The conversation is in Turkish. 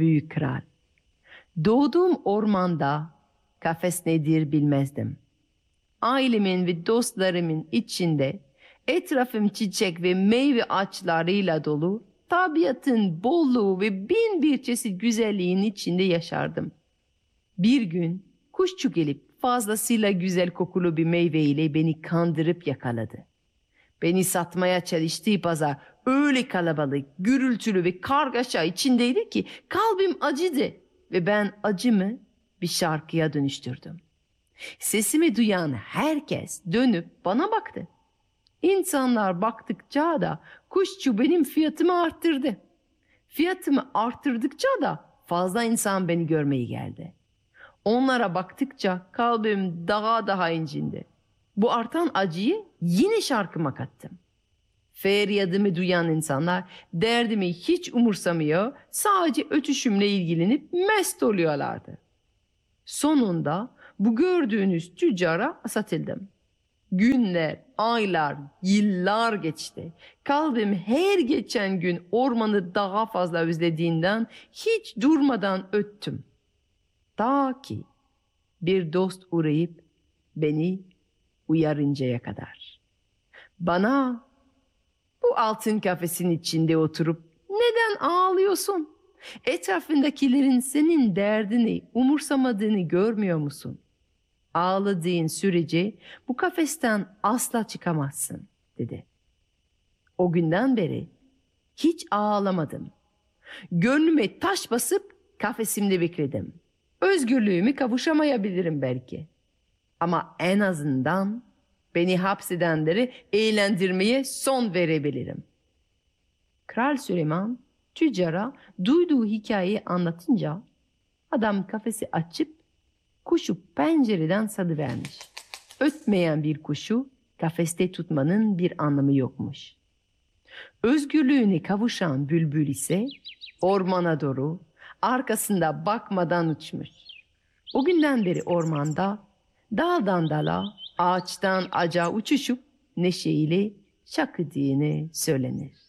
büyük kral. Doğduğum ormanda kafes nedir bilmezdim. Ailemin ve dostlarımın içinde etrafım çiçek ve meyve ağaçlarıyla dolu, tabiatın bolluğu ve bin bir çeşit güzelliğin içinde yaşardım. Bir gün kuşçu gelip fazlasıyla güzel kokulu bir meyveyle beni kandırıp yakaladı. Beni satmaya çalıştığı pazar öyle kalabalık, gürültülü ve kargaşa içindeydi ki kalbim acıdı ve ben acımı bir şarkıya dönüştürdüm. Sesimi duyan herkes dönüp bana baktı. İnsanlar baktıkça da kuşçu benim fiyatımı arttırdı. Fiyatımı arttırdıkça da fazla insan beni görmeye geldi. Onlara baktıkça kalbim daha incindi. Bu artan acıyı yine şarkıma kattım. Feryadımı duyan insanlar derdimi hiç umursamıyor, sadece ötüşümle ilgilenip mest oluyorlardı. Sonunda bu gördüğünüz tüccara satıldım. Günler, aylar, yıllar geçti. Kalbim her geçen gün ormanı daha fazla özlediğinden hiç durmadan öttüm. Ta ki bir dost uğrayıp beni uyarıncaya kadar. Bana bu altın kafesin içinde oturup neden ağlıyorsun? Etrafındakilerin senin derdini umursamadığını görmüyor musun? Ağladığın sürece bu kafesten asla çıkamazsın dedi. O günden beri hiç ağlamadım. Gönlüme taş basıp kafesimde bekledim. Özgürlüğümü kavuşamayabilirim belki. Ama en azından beni hapsedenleri eğlendirmeye son verebilirim. Kral Süleyman tüccara duyduğu hikayeyi anlatınca adam kafesi açıp kuşu pencereden salıvermiş. Ötmeyen bir kuşu kafeste tutmanın bir anlamı yokmuş. Özgürlüğüne kavuşan bülbül ise ormana doğru arkasında bakmadan uçmuş. O günden beri ormanda daldan dala, ağaçtan ağaca uçuşup neşeyle şakıdığını söylenir.